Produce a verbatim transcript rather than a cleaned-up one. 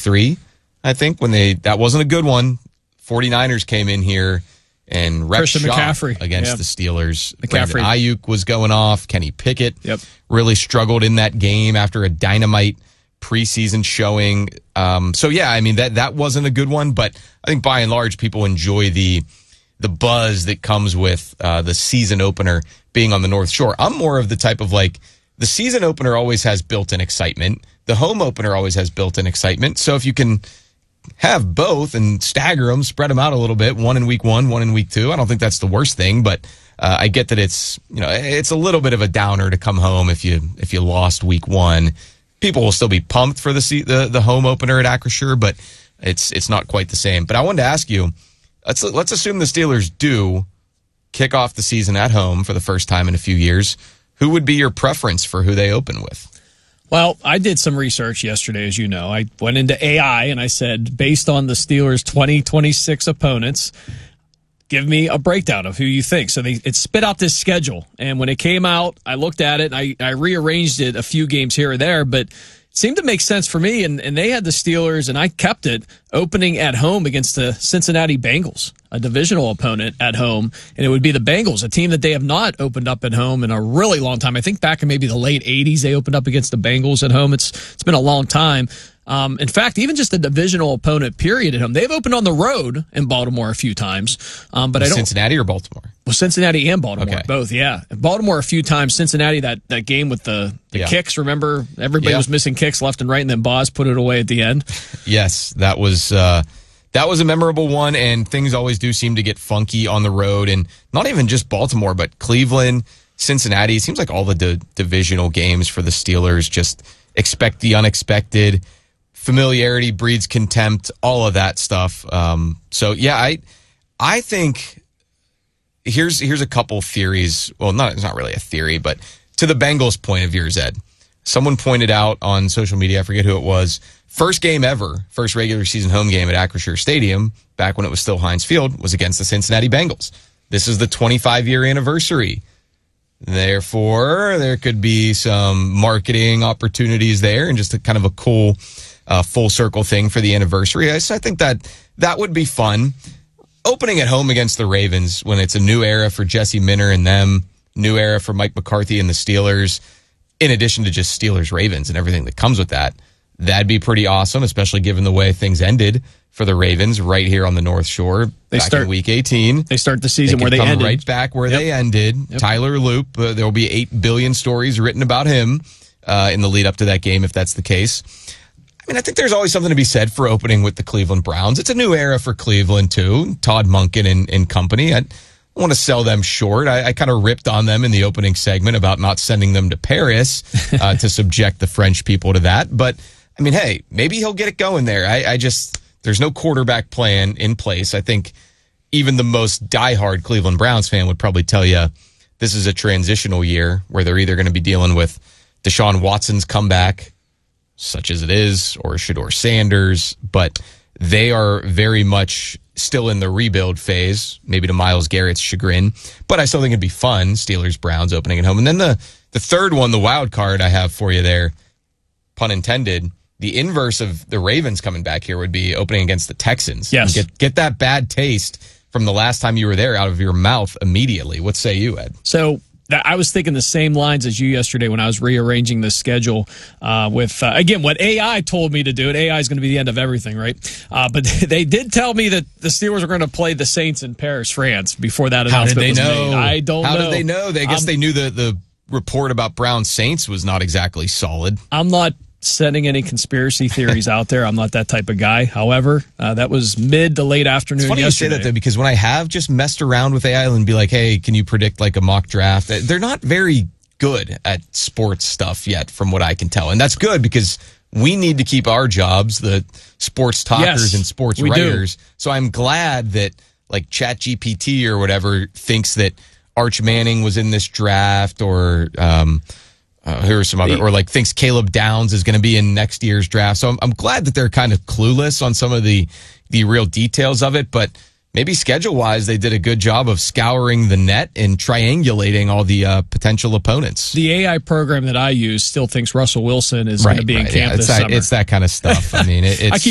three, I think, when they that wasn't a good one. 49ers came in here and wrecked Christian shop McCaffrey against yeah. the Steelers. McCaffrey. Brandon Ayuk was going off. Kenny Pickett yep. really struggled in that game after a dynamite preseason showing. Um, so, yeah, I mean, that that wasn't a good one, but I think by and large people enjoy the the buzz that comes with uh, the season opener being on the North Shore. I'm more of the type of, like, the season opener always has built-in excitement. The home opener always has built-in excitement. So if you can have both and stagger them, spread them out a little bit, one in week one, one in week two, I don't think that's the worst thing, but uh, I get that it's, you know, it's a little bit of a downer to come home if you if you lost week one. People will still be pumped for the the, the home opener at Acrisure, but it's it's not quite the same. But I wanted to ask you, let's let's assume the Steelers do kick off the season at home for the first time in a few years. Who would be your preference for who they open with? Well, I did some research yesterday, as you know. I went into A I and I said, based on the Steelers' twenty twenty-six opponents, give me a breakdown of who you think. So they it spit out this schedule. And when it came out, I looked at it and I, I rearranged it a few games here or there, but it seemed to make sense for me. And, and they had the Steelers, and I kept it, opening at home against the Cincinnati Bengals, a divisional opponent at home. And it would be the Bengals, a team that they have not opened up at home in a really long time. I think back in maybe the late eighties, they opened up against the Bengals at home. It's It's been a long time. Um, in fact, even just the divisional opponent period at home, they've opened on the road in Baltimore a few times. Um, but I don't Cincinnati or Baltimore? Well, Cincinnati and Baltimore, okay. both, yeah. Baltimore a few times. Cincinnati, that, that game with the, the yeah. kicks, remember? Everybody yeah. was missing kicks left and right, and then Boz put it away at the end. Yes, that was uh, that was a memorable one, and things always do seem to get funky on the road, and not even just Baltimore, but Cleveland, Cincinnati. It seems like all the di- divisional games for the Steelers just expect the unexpected. Familiarity breeds contempt, all of that stuff. Um, so, yeah, I I think here's here's a couple theories. Well, not it's not really a theory, but to the Bengals' point of view, Ed, someone pointed out on social media, I forget who it was, first game ever, first regular season home game at Acrisure Stadium, back when it was still Heinz Field, was against the Cincinnati Bengals. This is the twenty-five-year anniversary. Therefore, there could be some marketing opportunities there and just a kind of a cool uh, full circle thing for the anniversary. So I think that that would be fun. Opening at home against the Ravens when it's a new era for Jesse Minter and them, new era for Mike McCarthy and the Steelers, in addition to just Steelers-Ravens and everything that comes with that, that'd be pretty awesome, especially given the way things ended for the Ravens right here on the North Shore they back start, in Week eighteen. They start the season they where they come ended. right back where yep. they ended. Yep. Tyler Loop, uh, there will be eight billion stories written about him uh, in the lead up to that game if that's the case. I mean, I think there's always something to be said for opening with the Cleveland Browns. It's a new era for Cleveland, too. Todd Monken and, and company. I don't want to sell them short. I, I kind of ripped on them in the opening segment about not sending them to Paris uh, to subject the French people to that. But, I mean, hey, maybe he'll get it going there. I, I just, there's no quarterback plan in place. I think even the most diehard Cleveland Browns fan would probably tell you this is a transitional year where they're either going to be dealing with Deshaun Watson's comeback, such as it is, or Shedeur Sanders, but they are very much still in the rebuild phase, maybe to Myles Garrett's chagrin, but I still think it'd be fun, Steelers-Browns opening at home. And then the, the third one, the wild card I have for you there, pun intended, the inverse of the Ravens coming back here would be opening against the Texans. Yes. Get, get that bad taste from the last time you were there out of your mouth immediately. What say you, Ed? So I was thinking the same lines as you yesterday when I was rearranging the schedule uh, with, uh, again, what A I told me to do. And A I is going to be the end of everything, right? Uh, but they did tell me that the Steelers are going to play the Saints in Paris, France before that announcement was made. How did they know? I don't How know. How did they know? They, I guess um, they knew the, the report about Brown Saints was not exactly solid. I'm not setting any conspiracy theories out there. I'm not that type of guy. However, uh, that was mid to late afternoon It's funny yesterday. you say that, though, because when I have just messed around with A I and be like, hey, can you predict like a mock draft? They're not very good at sports stuff yet, from what I can tell. And that's good because we need to keep our jobs, the sports talkers yes, and sports writers. Do. So I'm glad that like ChatGPT or whatever thinks that Arch Manning was in this draft, or um, uh, here are some other, or like thinks Caleb Downs is going to be in next year's draft. So I'm, I'm glad that they're kind of clueless on some of the the real details of it, but maybe schedule-wise, they did a good job of scouring the net and triangulating all the uh, potential opponents. The A I program that I use still thinks Russell Wilson is right, going to be right, in camp yeah, this that, summer. It's that kind of stuff. I mean, it, it's. I keep